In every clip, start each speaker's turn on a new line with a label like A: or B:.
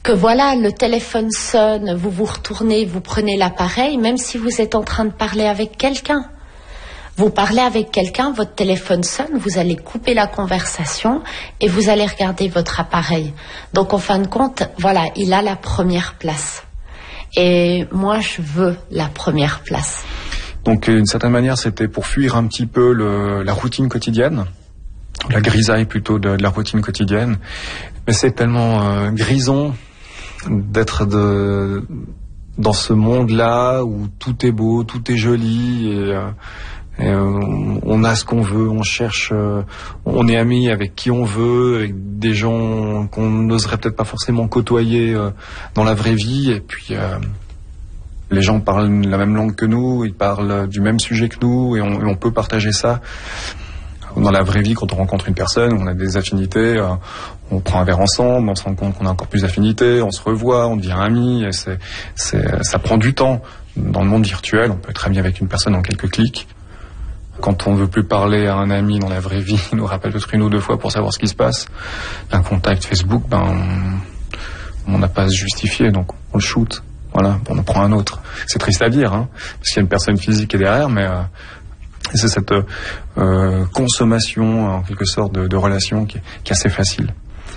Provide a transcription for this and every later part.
A: que voilà, le téléphone sonne, vous vous retournez, vous prenez l'appareil, même si vous êtes en train de parler avec quelqu'un. Vous parlez avec quelqu'un, votre téléphone sonne, vous allez couper la conversation et vous allez regarder votre appareil. Donc en fin de compte, voilà, il a la première place. Et moi, je veux la première place.
B: Donc d'une certaine manière, c'était pour fuir un petit peu la routine quotidienne, la grisaille plutôt de la routine quotidienne. Mais c'est tellement grisant d'être dans ce monde-là où tout est beau, tout est joli et on a ce qu'on veut, on cherche, on est amis avec qui on veut, avec des gens qu'on n'oserait peut-être pas forcément côtoyer dans la vraie vie. Et puis les gens parlent la même langue que nous, ils parlent du même sujet que nous et on peut partager ça. Dans la vraie vie, quand on rencontre une personne, on a des affinités, on prend un verre ensemble, on se rend compte qu'on a encore plus d'affinités, on se revoit, on devient amis, et ça prend du temps. Dans le monde virtuel, on peut être ami avec une personne en quelques clics. Quand on ne veut plus parler à un ami dans la vraie vie, il nous rappelle peut-être une ou deux fois pour savoir ce qui se passe. Un contact Facebook, on n'a pas à se justifier, donc on le shoot. Voilà, on en prend un autre. C'est triste à dire, hein, parce qu'il y a une personne physique qui est derrière, mais c'est cette consommation, en quelque sorte, de relations qui est assez facile.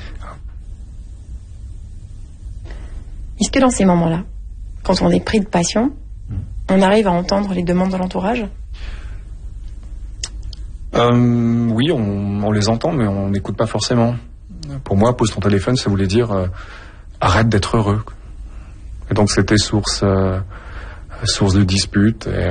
C: Est-ce que dans ces moments-là, quand on est pris de passion, on arrive à entendre les demandes de l'entourage ?
B: Oui, on les entend, mais on n'écoute pas forcément. Pour moi, pose ton téléphone, ça voulait dire arrête d'être heureux. Et donc c'était source de disputes. Et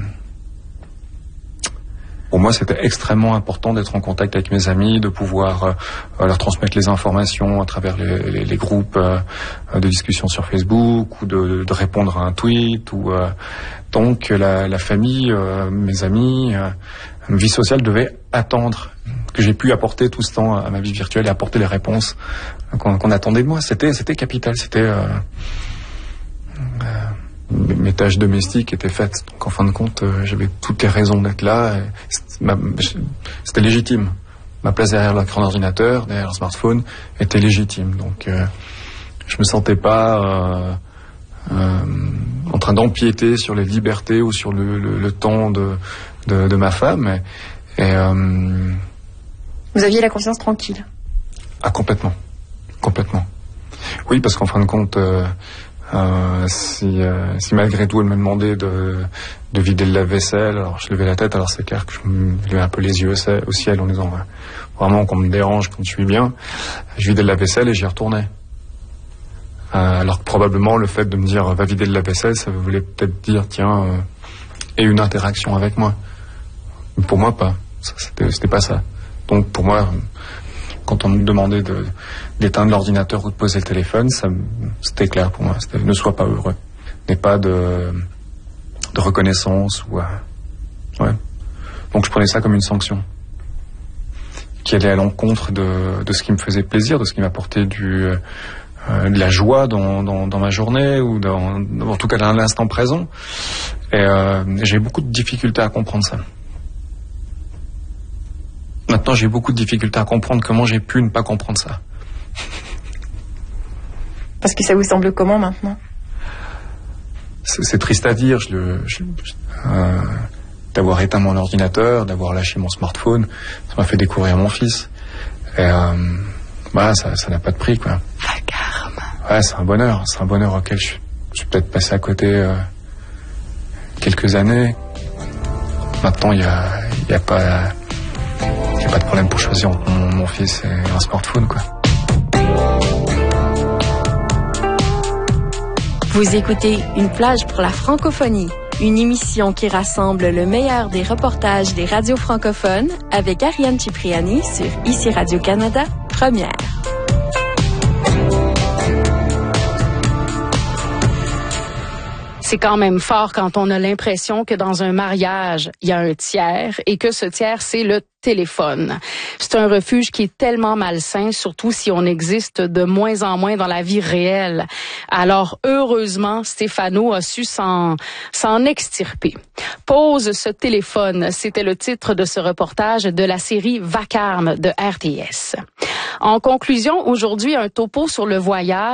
B: pour moi, c'était extrêmement important d'être en contact avec mes amis, de pouvoir leur transmettre les informations à travers les groupes de discussion sur Facebook ou de répondre à un tweet. Donc la famille, mes amis, une vie sociale devait attendre que j'ai pu apporter tout ce temps à ma vie virtuelle et apporter les réponses qu'on attendait de moi. C'était capital, c'était mes tâches domestiques étaient faites. Donc en fin de compte, j'avais toutes les raisons d'être là. C'était légitime. Ma place derrière l'écran d'ordinateur, derrière le smartphone, était légitime. Donc je me sentais pas en train d'empiéter sur les libertés ou sur le temps de ma femme.
C: Vous aviez la conscience tranquille?
B: Ah, complètement. Oui, parce qu'en fin de compte, si malgré tout elle me demandait de vider le lave-vaisselle, alors je levais la tête, alors c'est clair que je me levais un peu les yeux au ciel en disant vraiment qu'on me dérange quand je suis bien. Je vidais le lave-vaisselle et j'y retournais. Alors que probablement le fait de me dire va vider le lave-vaisselle, ça voulait peut-être dire tiens, et une interaction avec moi. Mais pour moi pas, c'était pas ça. Donc pour moi, quand on me demandait d'éteindre l'ordinateur ou de poser le téléphone, c'était clair pour moi. C'était ne sois pas heureux. N'aie pas de reconnaissance ou ouais. Donc je prenais ça comme une sanction qui allait à l'encontre de ce qui me faisait plaisir, de ce qui m'apportait de la joie dans ma journée ou en tout cas dans l'instant présent. Et j'ai beaucoup de difficultés à comprendre ça. Maintenant, j'ai beaucoup de difficultés à comprendre comment j'ai pu ne pas comprendre ça.
C: Parce que ça vous semble comment maintenant?
B: C'est triste à dire. D'avoir éteint mon ordinateur, d'avoir lâché mon smartphone, ça m'a fait découvrir mon fils. Et ça n'a pas de prix, quoi. Ouais, c'est un bonheur auquel je suis peut-être passé à côté quelques années. Maintenant, il y a pas de problème pour choisir entre mon fils et un smartphone, quoi.
D: Vous écoutez Une plage pour la francophonie, une émission qui rassemble le meilleur des reportages des radios francophones avec Ariane Cipriani sur ICI Radio-Canada, première.
E: C'est quand même fort quand on a l'impression que dans un mariage, il y a un tiers et que ce tiers, c'est le téléphone. C'est un refuge qui est tellement malsain, surtout si on existe de moins en moins dans la vie réelle. Alors, heureusement, Stéphano a su s'en extirper. Pose ce téléphone, c'était le titre de ce reportage de la série Vacarme de RTS. En conclusion, aujourd'hui, un topo sur le voyage.